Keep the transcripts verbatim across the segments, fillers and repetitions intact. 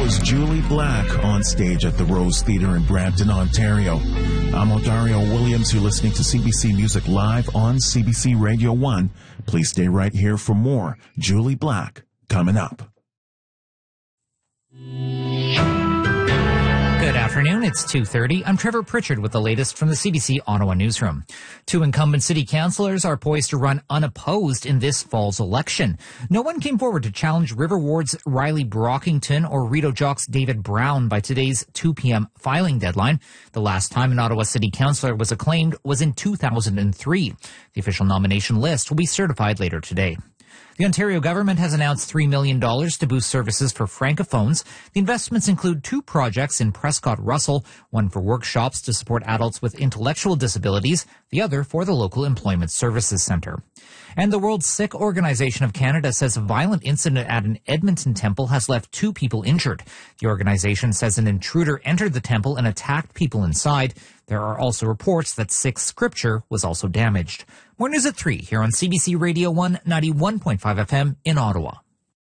was Julie Black on stage at the Rose Theatre in Brampton, Ontario. I'm Odario Williams. You're listening to C B C Music Live on C B C Radio one. Please stay right here for more Julie Black coming up. Good afternoon. It's two thirty. I'm Trevor Pritchard with the latest from the C B C Ottawa newsroom. Two incumbent city councillors are poised to run unopposed in this fall's election. No one came forward to challenge River Ward's Riley Brockington or Rideau Jock's David Brown by today's two p.m. filing deadline. The last time an Ottawa city councillor was acclaimed was in two thousand three. The official nomination list will be certified later today. The Ontario government has announced three million dollars to boost services for francophones. The investments include two projects in Prescott Russell, one for workshops to support adults with intellectual disabilities, the other for the local Employment Services Centre. And the World Sikh Organization of Canada says a violent incident at an Edmonton temple has left two people injured. The organization says an intruder entered the temple and attacked people inside. There are also reports that Sikh scripture was also damaged. More news at three here on C B C Radio one, ninety-one point five F M in Ottawa.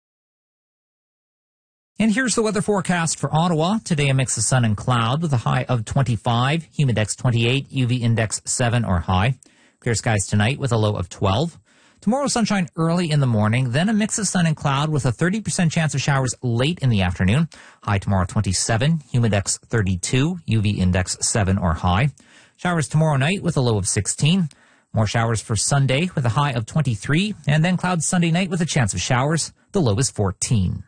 And here's the weather forecast for Ottawa. Today a mix of sun and cloud with a high of twenty-five, humidex twenty-eight, U V index seven or high. Clear skies tonight with a low of twelve. Tomorrow sunshine early in the morning, then a mix of sun and cloud with a thirty percent chance of showers late in the afternoon. High tomorrow twenty-seven, humidex thirty-two, U V index seven or high. Showers tomorrow night with a low of sixteen. More showers for Sunday with a high of twenty-three, and then clouds Sunday night with a chance of showers. The low is fourteen.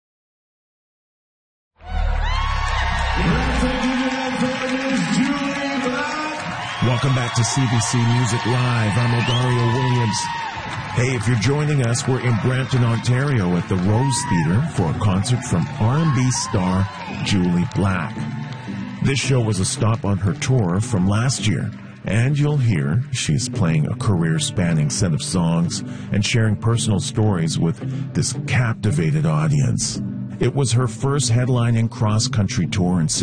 Welcome back to C B C Music Live. I'm Odario Williams. Hey, if you're joining us, we're in Brampton, Ontario at the Rose Theatre for a concert from R and B star Julie Black. This show was a stop on her tour from last year, and you'll hear she's playing a career-spanning set of songs and sharing personal stories with this captivated audience. It was her first headlining cross-country tour in